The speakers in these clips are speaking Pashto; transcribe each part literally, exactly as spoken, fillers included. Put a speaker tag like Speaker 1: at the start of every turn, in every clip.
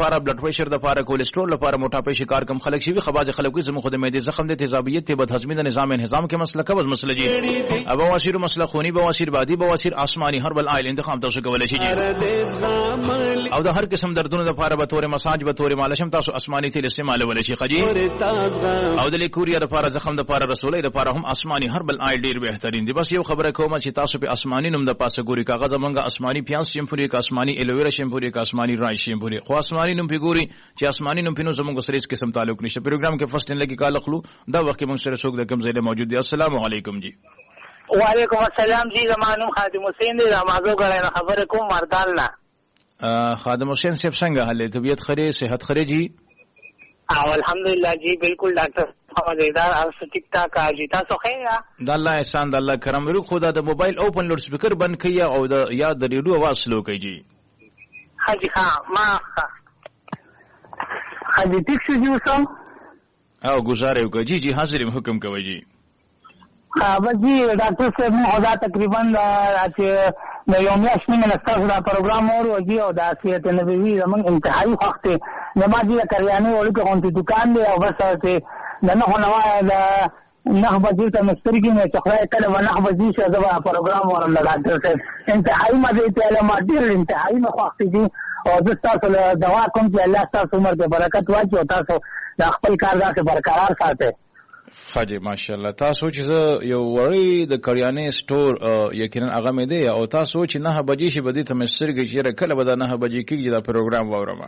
Speaker 1: لپاره بلډ پريشر د لپاره کولیسټرول لپاره موټاپي شکار کم خلک شي خباز خلک زمو خود معده زخم د تیزابیت ته بدهضمی د نظام انهضام کې مسله قبض مسله جی ابو واسیر مسله خونی بواسیر بادي بواسیر آسماني هربل آیل انتخاب تاسو کولای شي او د هر قسم دردونو د لپاره به تور مساج به تور مالشم تاسو آسماني تیل استعمال ولې شي خجی او د لیکوریا د لپاره زخم د لپاره رسولې د لپاره هم آسماني هربل آیل ډیر بهترین دی. بس یو خبره کوم چې تاسو په آسماني نوم د پاسه ګوري کاغذ منګه آسماني پیاز شیمپو یک آسماني الوویرا شیمپو یک آسماني رای شیمپو خو آسماني نوم پیګوري چې آسماني نوم پینو زموږ سره هیڅ قسم تعلق نشته. پروګرام کې فرست لګي کال خلو دا وخت موږ سره څوک د کم ځای موجود دی. السلام علیکم جی.
Speaker 2: وعلیکم السلام جی زمانم خادم حسین دی نمازو غړای خبره کوم مردان نه
Speaker 1: خادم حسین صاحب څنګه حالې طبيعت خري صحت خري جی؟
Speaker 2: او الحمدلله جی بالکل ډاکټر مزیدار او ټیک ټاک اجي تاسو خیر
Speaker 1: د الله احسان د الله کرم ورو خدا د موبایل اوپن لوډ سپیکر بند کړئ او د یا د ریډیو आवाज سلو کړئ جی.
Speaker 2: حاجی ها ما حاجی ټیک شو جی وسو
Speaker 1: او گزارې وکړئ جی جی حاضر حکم کوي جی.
Speaker 2: ها بجی ډاکټر صاحب مو دا تقریبا چې د یو میاشت نه نستاسو دا پروګرام اورو جی او دا سیرت نبوي زمون انتهایی وخت نه ما دې کریانه ورکه اون دکان دی او بس ته نه نه نو دا نه بجې ته مسترګې نه چخړای کله نه بجې شه دا پروګرام ورل ډاکټر صاحب انتهایی ما دې ته ما ډیر انتهایی نه وخت دي او د تاسو دوا کوم چې الله تاسو عمر دې برکت واچي او تاسو د خپل کار داسې برقرار ساتي.
Speaker 1: خاجي ماشاءالله تاسو چې یو وړي د کریانه سٹور یقینا هغه مې دی او تاسو چې نه بجې شي بده ته مسترګې چې کله به نه بجې کېږي دا پروګرام وورم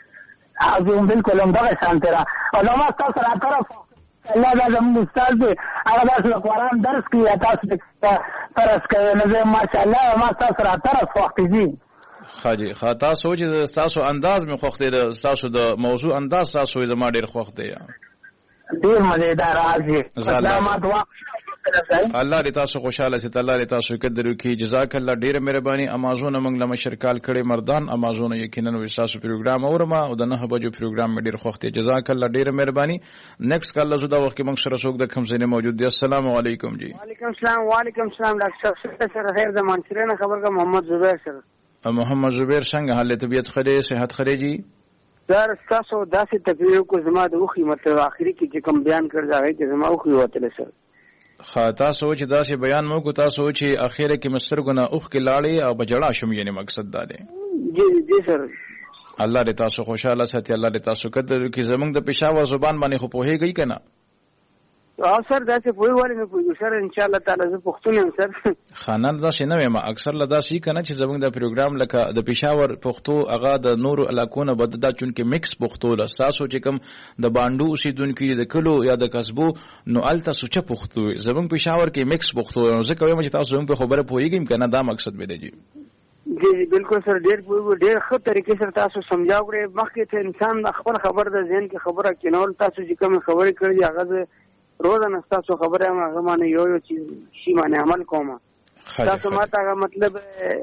Speaker 2: او بالکل هم دا سانترا او نو تاسو را طرف الله دا زموږ استاد دی هغه د قرآن درس کوي تاسو درس کوي نو ماشاءالله ما تاسو را طرف وخت دي
Speaker 1: خاجي خاطا سوچ تاسو انداز مې خوخته ده تاسو د موضوع انداز تاسو زما ډیر خوخته یا
Speaker 2: ډیر مزیدار راځي سلامات وا
Speaker 1: الله دې تاسو خوشاله سي الله دې تاسو قدر وکي جزاک الله ډیره مهرباني امازون موږ له مشرکال کړي مردان امازون یقینا وساسو پروګرام اورما او د نه بجو پروګرام ډیر خوخته جزاک الله ډیره مهرباني. نیکسټ کال زو دا وخت موږ سره څوک د کوم ځای موجود دي. السلام علیکم جی.
Speaker 2: وعلیکم السلام وعلیکم السلام ډاکټر صاحب سره خیر د منصورانه خبر کا محمد زبیر سره
Speaker 1: محمد زبیر څنګه حالت طبيعت خري صحت خري جی؟
Speaker 2: سر تاسو داسې تقریر کو زما د اوخي مطلب اخري کې چې کوم بیان کړی دا چې زما اوخي وته سر
Speaker 1: خاطا سوچ داسې بیان مو کو تاسو چې اخیره کې مسترګونه اوخ کې لاړې او بجړا شوم یعنی مقصد دا دی.
Speaker 2: جی جی سر
Speaker 1: الله دې تاسو خوشاله ساتي الله دې تاسو قدر کې زمونږ د پېښور زبان باندې خو پوهیږي کنه
Speaker 2: او سر دا چې پوي والي نه پوي سر ان شاء الله تعالی زه پښتون یم سر
Speaker 1: خانان دا شنه ما اکثر لدا شي کنه چې زمونږ د پروګرام لکه د پېښور پښتو هغه د نور علاقونو بددا چون کې مکس پښتو له تاسو چې کوم د باندو اوسیدونکو د کلو یا د قصبو نو الته سوچ پښتو زمونږ پېښور کې مکس پښتو زه کوم چې تاسو هم په خبره پوهیږئ کنه دا مقصد به دی.
Speaker 2: جی جی بالکل سر ډیر پوي ډیر ښه طریقې سره تاسو سمجاوړې مخکې ته انسان خپل خبر د ذهن کې خبره کینول تاسو چې کوم خبرې کړې هغه روزانه تاسو خبره ما هغه باندې یو یو چیز شی باندې عمل کوم تاسو ماته هغه مطلب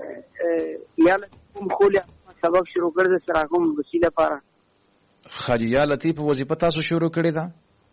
Speaker 2: یا کوم خولیا سبق شروع کړل سره کوم وسیله لپاره
Speaker 1: خاجي یا لطیف وظیفه تاسو شروع کړی دا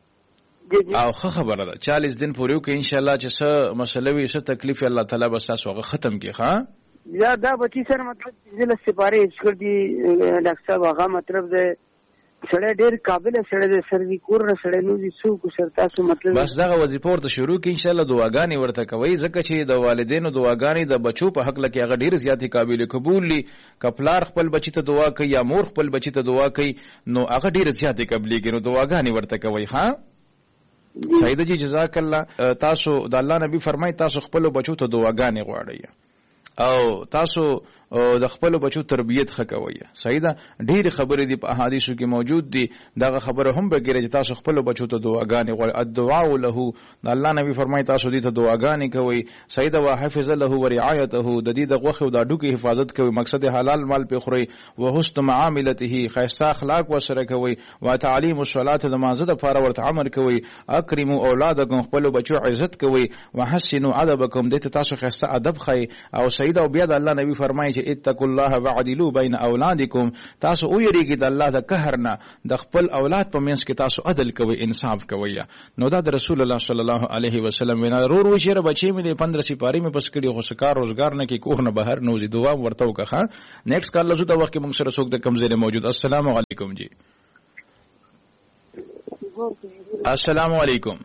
Speaker 1: او ښه خبره ده چالیس دن پورې وکړئ ان شاء الله چې څه مسله وي څه تکلیف الله تعالی بس تاسو هغه ختم کړي. ها
Speaker 2: یا دا بچی سره مطلب چې له سپاره اشکر دي ډاکټر صاحب هغه مطلب ده سره ډېر قابل سره د سروي کور سره نو دي څو کو سره تاسو مطلب
Speaker 1: بس دا وظیفه ورته شروع کړئ ان شاء الله دعاګانې ورته کوي ځکه چې د والدینو دعاګانې د بچو په حق لکه هغه ډېر زیاتې قابل قبول دي. کپلار خپل بچی ته دعا کوي یا مور خپل بچی ته دعا کوي نو هغه ډېر زیاتې قبلېږي نو دعاګانې ورته کوي. ها سید جی جزاک الله تاسو د الله نبی فرمای تاسو خپل بچو ته دعاګانې غواړئ او تاسو د خپل بچو تربیت خکوي. صحیح ده ډېر خبرې دي په احادیثو کې موجود دي دغه خبره هم بګیره چې تاسو خپل بچو ته دعاګانې غواړئ الدعاء له د الله نبی فرمای تاسو دې ته دعاګانې کوي. صحیح ده وحفظ له ورعایته د دې د غوښه او د ډوکې حفاظت کوي مقصد حلال مال په خوري وحسن معاملته خیسته اخلاق وسره کوي وتعلیم الصلاه د مازه د فار ورته امر کوي اکرموا اولادکم خپل بچو عزت کوي وحسنوا ادبکم دې ته تاسو خیسته ادب خي او صحیح ده او بیا د الله نبی فرمای چې اتقوا الله واعدلوا بین اولادکم تاسو او یریږئ د الله د قهر نه د خپل اولاد په منځ کې تاسو عدل کوئ انصاف کوئ. نو دا د رسول الله صلی الله علیه وسلم وینا رو رو چیرې بچی مې د پندرہ سپاری مې پس کړي خو سکار روزګار نه کې کوه نه بهر نوځي دعا ورته وکړه. نیکسٹ کال لزو د وخت کې موږ سره څوک د کمزوري موجود. السلام علیکم جی. السلام علیکم.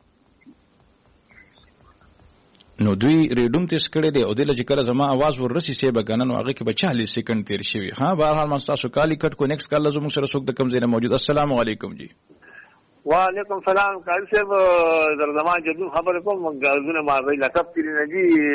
Speaker 1: نو دوی ریډوم تیس کړی دی او دله چې کله زما आवाज وررسي سی به کنه نو هغه کې به چالیس سکند تیر شي. ها بهرحال ما تاسو کالی کټ کو نیکسٹ کال لزو موږ سره څوک د کمزوري موجود. السلام علیکم جی.
Speaker 3: وعلیکم السلام. قاضي صاحب در زمان جدو خبر کوم غازونه ما وی لقب کړی نه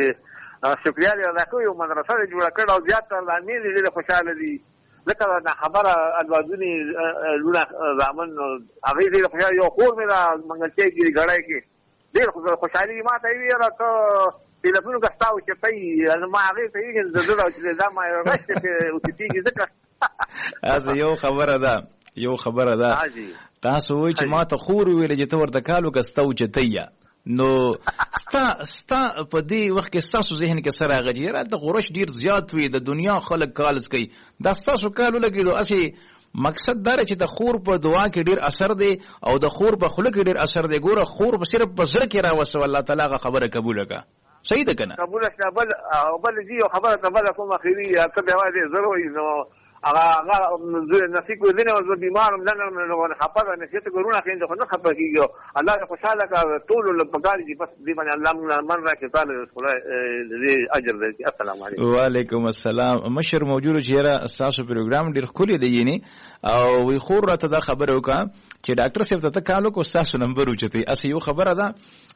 Speaker 3: دي شکریا دې ادا کوم. یو مدرسه جوړه کړه او زیات تر لامل دې خوشاله دي ځکه دا خبره الوازونی لونه زامن هغه دې خوشاله یو خور مې دا منګلچې کې غړای کې ډېر خوشحالي ما ته وی راته ټلیفون کستاو چې پي ما هغه ته یې زړه چې دا ما راځي چې او چې ځکه
Speaker 1: از یو خبره ده یو خبره ده تاسو وای چې ما ته خور ویل چې ته ورته کالو کستاو چې تیا نو ستا ستا په دې وخت کې تاسو ذهن کې سره غجیره د غورش ډیر زیات وي د دنیا خلک کالز کوي دا تاسو کالو لګیدو اسی مقصد دا چې د خور په دعا کې ډیر اثر دی او د خور په خلق کې ډیر اثر دی. ګوره خور په صرف په زړه کې راوسو الله تعالی غا خبره قبول کړه صحیح ده کنه
Speaker 3: قبول شته بل بل دي خبره ته بل کوم اخیری کله وایي ضروري نو هغه هغه نصیب ودینه او زه بیمارم نه نه خپه نه چې ګورونه خین خو نه خپه کیږي الله خوشاله کا ټول لپاره دي بس دې باندې الله من راکې تعالی رسول دې اجر دې. السلام علیکم.
Speaker 1: وعلیکم السلام. مشر موجود چیرې تاسو پروګرام ډیر خولي دی یعنی او وی خور راته دا خبره وکړه چې ډاکټر صاحب ته کالو کو تاسو نمبر وچتي اسی یو خبره ده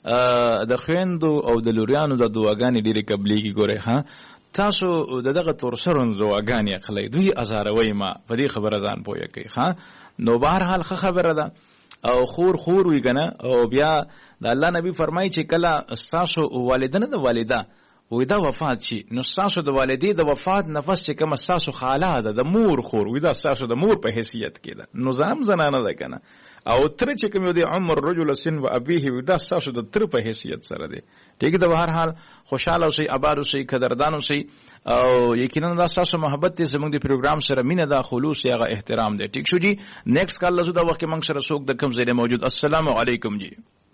Speaker 1: د خويندو او د لوريانو د دعاګانې ډیره قبليږي. ګوره ها تاسو دغه تور سرون دعاګانې خلای دوی ازاروي ما په دې خبره ځان پوهه کوي. ها نو بهرحال خبره ده او خور خور وی کنه او بیا د الله نبی فرمایي چې کله تاسو والدنه د والده وې دا وفات شي نو تاسو د والدې د وفات نفس چې کوم تاسو خاله ده د مور خور وې دا تاسو د مور په حیثیت کې ده نظام زنانه ده کنه او تر چې کوم دی عمر رجل سن و ابيه وې دا تاسو د تر په حیثیت سره ده. ټیک ده. بهر حال خوشاله اوسئ آباد اوسئ قدردان اوسئ او یقینا دا تاسو محبت دې زموږ د پروګرام سره مینه دا خلوص یا احترام ده. ټیک شو جی. نیکسٹ کال لزو دا وخت موږ سره څوک د کم ځای موجود. السلام علیکم جی.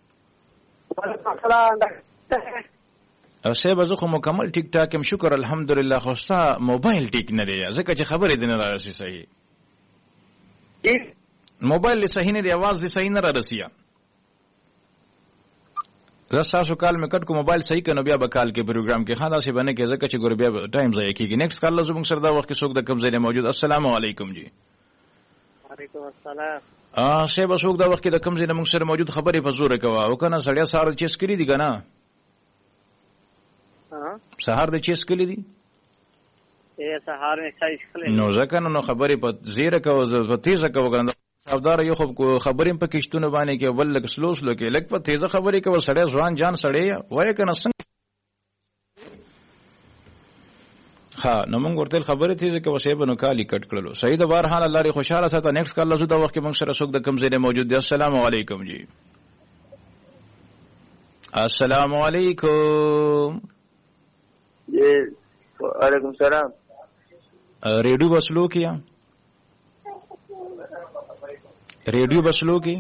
Speaker 3: وعلیکم السلام.
Speaker 1: او سه بزو خو مکمل ټیک ټاک هم شکر الحمدلله. خو ستا موبایل ټیک نه دی ځکه چې خبرې دې نه راسي صحیح. موبایل له صحیح نه دی आवाज دې صحیح نه راسي. زه تاسو کال مې کټ کو موبایل صحیح کنه بیا به کال کې پروګرام کې خاصه بنه کې ځکه چې ګور بیا ټایم ضایع کیږي. نیکسٹ کال لازم سره دا وخت کې څوک د کم ځای موجود. السلام علیکم جی.
Speaker 3: وعلیکم السلام.
Speaker 1: ا سه به څوک دا وخت کې د کم ځای موږ سره موجود خبرې په زور کوي او کنه سړیا سار چیس کړی دی کنه ها سهار د چیس کړی دی
Speaker 3: اے سهار نه چای کړی
Speaker 1: نو ځکه نو خبرې په زیره کوي په تیزه کوي سودار یو خو خبرې په کښتونه باندې کې ول لک سلوس لکه لک په تیزه خبرې کوي سړی ځوان جان سړی وای کنه څنګه ها نو موږ ورته خبرې تیزه کوي شی بنو کالی کټ کړلو. صحیح ده. بهر حال الله ری خوشاله ساته. نیکسٹ کال لزو دا وخت موږ سره څوک د کم ځای موجود دی. السلام علیکم جی. السلام علیکم
Speaker 3: جی. وعلیکم السلام.
Speaker 1: ریډیو بسلو کیا ریډیو بسلو کی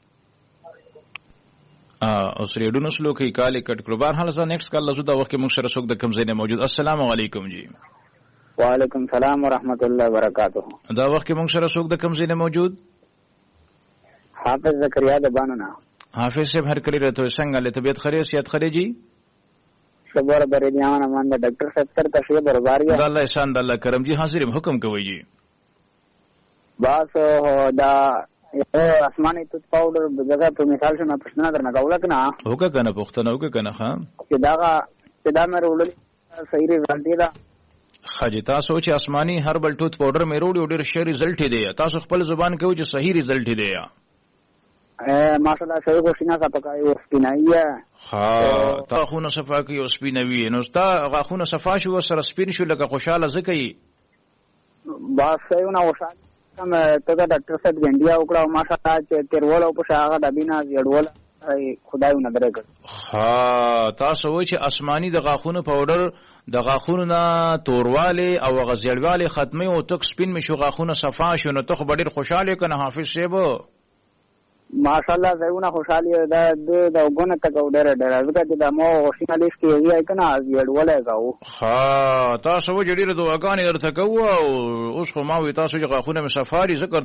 Speaker 1: اوس ریډیو نسلو کی کالی کټ کړو. بهر حال سره نیکسٹ کال لزو دا وخت موږ سره څوک د کم ځای موجود. السلام علیکم جی.
Speaker 2: وعلیکم السلام ورحمۃ اللہ وبرکاتہ.
Speaker 1: دا وخت موږ سره څوک د کم ځای موجود.
Speaker 2: حافظ زکریا د باننا.
Speaker 1: حافظ صاحب هر کلی راته څنګه له طبیعت خري سیادت خري جی.
Speaker 2: صبر بری دیوان امان دا ډاکټر صاحب تر تشریف برباریا.
Speaker 1: الله احسان د الله کرم جی. حاضر حکم کوي جی.
Speaker 2: بس دا آسمانی توت پاوډر د جگہ په مثال شنه پښتنه درنه کاوله کنه
Speaker 1: هوګه کنه پښتنه هوګه کنه ها
Speaker 2: چې دا چې دا مې ورول صحیح رزلټ دی دا
Speaker 1: خاجي تاسو چې آسمانی هربل توت پاوډر مې وروړي ډېر ښه رزلټ دی تاسو خپل زبان کوي چې صحیح رزلټ دی
Speaker 2: ا ماشاءالله صحیح غوښتنه کا پکای او سپینایي
Speaker 1: ها تا خونه صفا کوي او سپینوي نو تا غاخونه صفا شو سره سپین شو لکه خوشاله زکې
Speaker 2: بس یو نه وشال ته دا ډاکټر صاحب ګنډیا وکړه ماشاءالله چې تیرول او په شاغه د بنا زیړول خدای ونه درګ
Speaker 1: ها تاسو وایي چې آسماني د غاخونو پاوډر د غاخونو نه تورواله او غزیړواله ختمه او تک سپین مشو غاخونو صفا شو نو ته ډیر خوشاله کنه حافظ صاحب
Speaker 2: ماشاءالله زونه خوشاله ده د وګونه تک ډېر ډېر ځکه چې د مو غوښینه لیش کې وی کنه یړولې گاو
Speaker 1: ها تاسو وجه ډېر دعاګانې درته کوو او اوس خو ما وی تاسو چې غاخونه مې سفاري ذکر